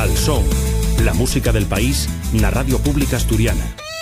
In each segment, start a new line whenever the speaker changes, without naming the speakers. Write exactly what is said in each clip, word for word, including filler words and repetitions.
Al Son, la música del país na Radio Pública Asturiana.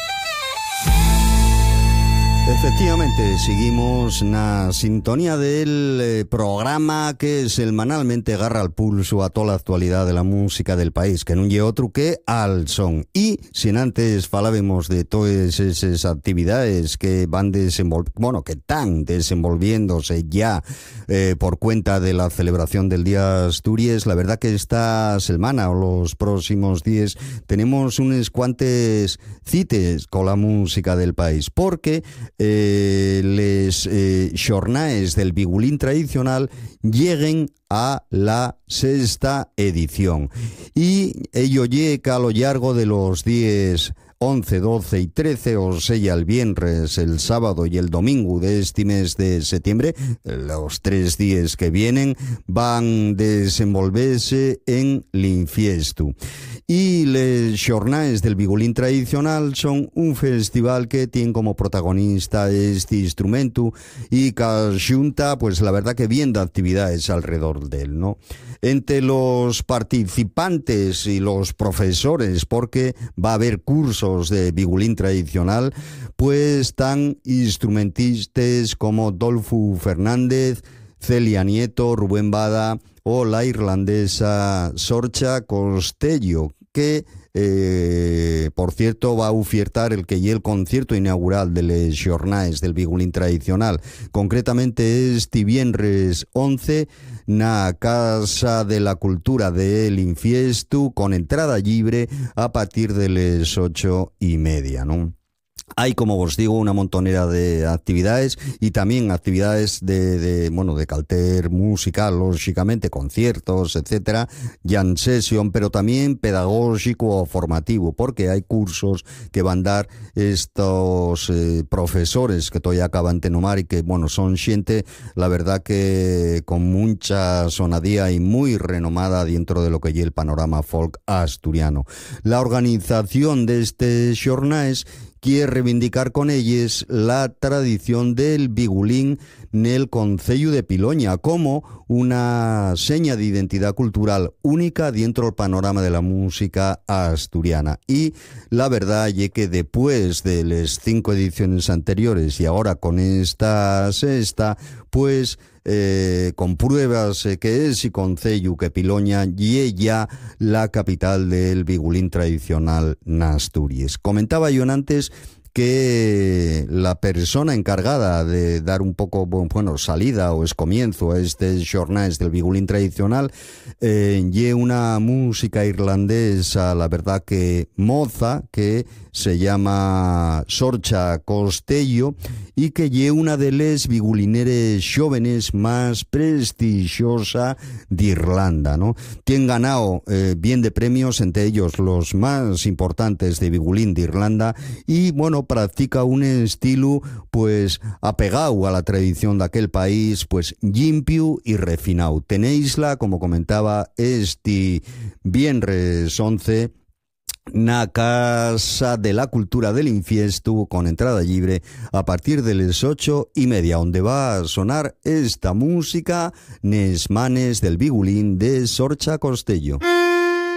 Efectivamente, seguimos na sintonía del eh, programa que semanalmente agarra al pulso a toda la actualidad de la música del país, que non lle outro que Al Son. Y sin antes falábamos de todas esas actividades que van desenvol... bueno, que están desenvolviéndose ya eh, por cuenta de la celebración del Día Asturias, la verdad que esta semana o los próximos días tenemos unas cuantes cites con la música del país, porque Eh, les eh, xornaes del Bigulín tradicional lleguen a la sexta edición y ello llega a lo largo de los días once, doce y trece, o sea, el viernes, el sábado y el domingo de este mes de septiembre. Los tres días que vienen van a desenvolverse en l'Infiestu. Y les xornaes del Bigulín tradicional son un festival que tiene como protagonista este instrumento y que junta, pues la verdad que bien de actividades alrededor de él, ¿no? Entre los participantes y los profesores, porque va a haber cursos de Bigulín tradicional, pues están instrumentistas como Dolfo Fernández, Celia Nieto, Rubén Bada o la irlandesa Sorcha Costello, que eh, por cierto va a ofertar el que y el concierto inaugural de les xornaes del Bigulín tradicional, concretamente este viernes once na Casa de la Cultura de l'Infiestu, con entrada libre a partir de las ocho y media, ¿no? Hay, como os digo, una montonera de actividades y también actividades de, de bueno, de carácter musical, lógicamente, conciertos, etcétera, jam session, pero también pedagógico o formativo, porque hay cursos que van a dar estos eh, profesores que todavía acaban de nomar y que, bueno, son gente, la verdad que con mucha sonadía y muy renomada dentro de lo que es el panorama folk asturiano. La organización de este xornaes quiere reivindicar con ellos la tradición del Bigulín nel concello de Piloña como una seña de identidad cultural única dentro del panorama de la música asturiana. Y la verdad es que después de las cinco ediciones anteriores y ahora con esta sexta, pues eh, compruebas eh, que es y concello que Piloña y ya la capital del Bigulín tradicional en Asturias. Comentaba yo antes que la persona encargada de dar un poco, bueno, salida o es comienzo a este xornaes del Bigulín tradicional, eh, y una música irlandesa, la verdad que moza, que se llama Sorcha Costello y que lle una de les bigulineres jóvenes más prestigiosa de Irlanda, ¿no? Tiene ganado eh, bien de premios, entre ellos los más importantes de Bigulín de Irlanda, y bueno, practica un estilo pues apegado a la tradición de aquel país, pues limpio y refinado. Tenéisla, como comentaba, este viernes once na Casa de la Cultura del Infiestu, con entrada libre a partir de las ocho y media, donde va a sonar esta música, Nes Manes del Bigulín de Sorcha Costello.